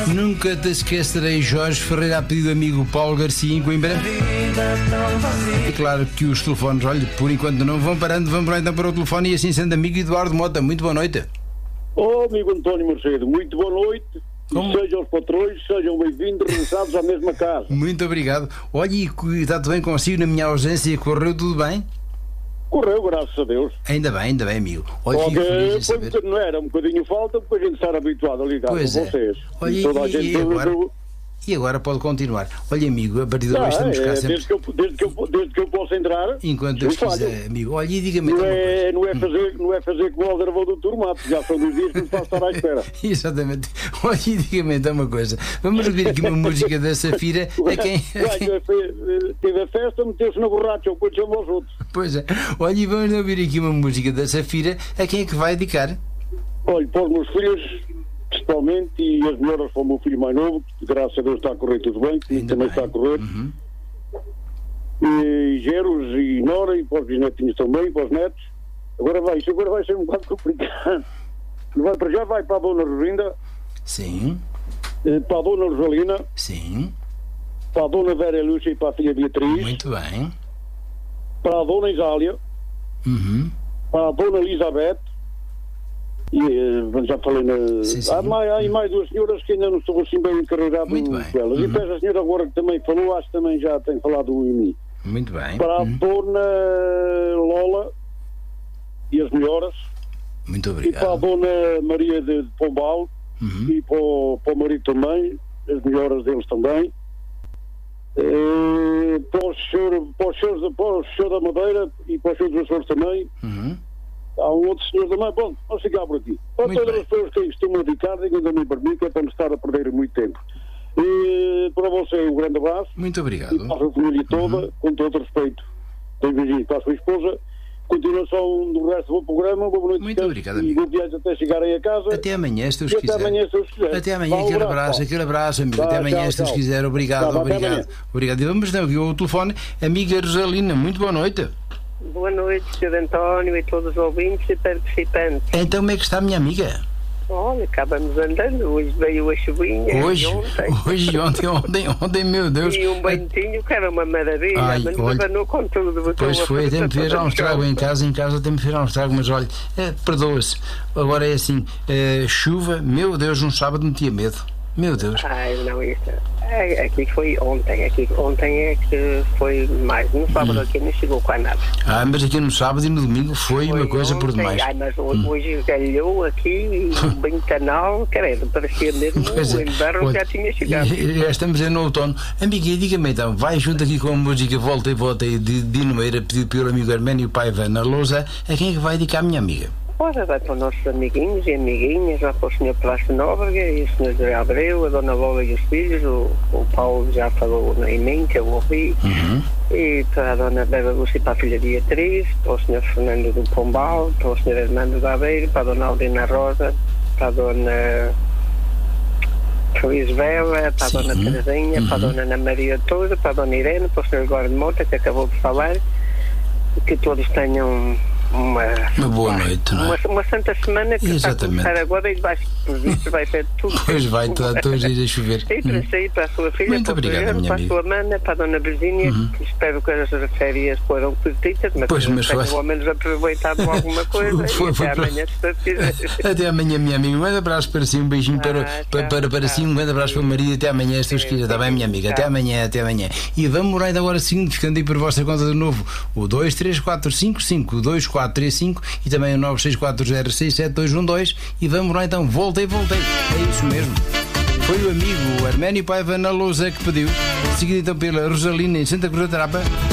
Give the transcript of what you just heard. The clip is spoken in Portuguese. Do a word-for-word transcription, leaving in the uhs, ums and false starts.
Nunca te esquecerei, Jorge Ferreira, a pedido do amigo Paulo Garcia, em Coimbra. E claro que os telefones, olha, por enquanto não vão parando, vamos lá então para o telefone. E assim sendo, amigo Eduardo Mota, muito boa noite. Oh, amigo António Mercedes, muito boa noite. Como? E sejam os patrões, sejam bem-vindos, regressados à mesma casa. Muito obrigado. Olha, e está tudo bem consigo na minha ausência? Correu tudo bem? Correu, graças a Deus. Ainda bem, ainda bem, amigo. Olha, Porque fico feliz de foi, saber. não era um bocadinho falta, porque a gente estar habituado a ligar Pois com é. vocês. Olha, e toda a e- gente e agora? do- E agora pode continuar. Olha, amigo, a partir de Ah, hoje estamos cá é, sempre. desde, que eu, desde, que eu, desde que eu posso entrar, Enquanto não Deus falho. quiser, amigo. Olha, e diga-me Não então uma coisa. é, não, é fazer, não é fazer como o Algarvão do Turmato, já são dois dias que me faço estar à espera. Exatamente. Olha, e diga-me então uma coisa. Vamos ouvir aqui uma música da Safira. A quem... a quem- Olha, fe- teve a festa, meteu-se na borracha, o quanto chamou aos outros. Pois é. Olha, e vamos ouvir aqui uma música da Safira. A quem é que vai dedicar? Olha, para os meus filhos, principalmente, e as melhoras para o meu filho mais novo, que graças a Deus está a correr tudo bem, que Ainda também bem. está a correr. Uhum. E Geros e Nora, e para os bisnetinhos também, para os netos. Agora vai, isso agora vai ser um bocado complicado. Não vai para já, vai para a Dona Rosinda, Sim, eh, para a Dona Rosalina, sim. para a Dona Vera Lúcia e para a filha Beatriz, Muito bem. para a Dona Isália, Uhum. para a Dona Elizabeth, e eh, já falei na... Sim, sim. Há, mais, há aí mais duas senhoras que ainda não estou assim bem encarregado Muito bem. com elas. Uhum. E depois a senhora agora que também falou, acho que também já tem falado em mim. Muito bem. Para a Uhum. Dona Lola e as melhoras, Muito e para a obrigado. Dona Maria de Pombal, Uhum. e para o, para o marido também, as melhoras deles também. Eh, para os senhores para os senhores da- para o senhor da Madeira e para os senhores dos Açores também. Uhum. Há um outro senhor também. Bom, vamos ficar por aqui. Para Muito todas bem. as pessoas que estão a dedicar, digam também para mim, que é para não estar a perder muito tempo. E para você, um grande abraço. Muito E obrigado. para a sua família toda, com todo respeito. Tem beijinhos para a sua esposa. Continuação do resto do programa. Boa noite. Muito descanso, obrigado, E amigo. boa viagem até chegarem a casa. Até amanhã, se Deus E até quiser. amanhã, se Deus quiser. Até amanhã, Vá, um aquele abraço, abraço, Paulo. aquele abraço, amigo. Tá, Até amanhã, tchau, se Deus tchau. quiser. Obrigado, Tá, até obrigado. amanhã. Obrigado. E vamos então aqui ao telefone. Amiga Rosalina, muito boa noite. Boa noite, senhor António e todos os ouvintes e participantes. Então, como é que está a minha amiga? Olha, acabamos andando, hoje veio a chuvinha. Hoje, e ontem. hoje, ontem, ontem, ontem, meu Deus. E um banhotinho que era uma maravilha, Ai, mas olha. abanou com tudo. botou Pois uma foi, fruta até me fez toda já um estrago em casa, em casa até me fez já um estrago, mas olha, é, perdoa-se. Agora é assim, é, chuva, meu Deus, um sábado me tinha medo. Meu Deus. Ai, não, isso. É, aqui foi ontem, aqui ontem é que foi mais. No sábado aqui não chegou quase nada. Ah, mas aqui no sábado e no domingo foi, Foi uma coisa por ontem. demais. Ai, mas hoje, hoje galhou aqui, bem canal, credo, parecia mesmo Pois o é. inverno Olha, já tinha chegado. e- e- Estamos aí no outono. Amiga, diga-me então, vai junto aqui com a música Volta e Volta de Dino Meira, pedido pelo amigo Arménio Paiva na Lousa. A quem é que vai dedicar a minha amiga? Ora, vai para os nossos amiguinhos e amiguinhas, vai para o senhor Plácio Nóbrega e o senhor José Abreu, a dona Lola e os filhos, o, o Paulo já falou em mim, que eu ouvi, Uhum. e para a dona Bela Lúcia e para a filha Beatriz, para o senhor Fernando do Pombal, para o senhor Armando da Aveiro, para a dona Aldina Rosa, para a dona Feliz Vela, para a Sim. dona Terezinha, para a Uhum. dona Ana Maria Toda, para a dona Irene, para o senhor Eduardo Mota, que acabou de falar, e que todos tenham uma, Uma boa noite, não é? uma, uma santa semana que está a Exatamente. começar agora e vai, vai ser tudo. Pois vai, está todos os dias a chover. E para si, para a sua filha, Muito para, o obrigado, senhor, minha para a amiga. sua mana, para a dona Virgínia, Uhum. que espero que as férias foram curtitas, mas Pois, que mas foi. tenham ao menos aproveitado alguma coisa. Foi- e foi até para- amanhã, se Deus quiser. Até amanhã, minha amiga. Um grande abraço para si, um beijinho para, Ah, para, tchau, para, para tchau. si, um grande abraço para o marido. Até amanhã, se Deus Sim, quiser. Está bem, minha amiga? Até tchau. amanhã, até amanhã. E vamos morar ainda agora sim, ficando aí por vossa conta de novo. O dois três quatro cinco cinco dois quatro três cinco e também o nove seis quatro zero seis sete dois um dois. E vamos lá então. Voltei, voltei. É isso mesmo. Foi o amigo Arménio Paiva na Lousa que pediu. Seguido então pela Rosalina em Santa Cruz da Trapa.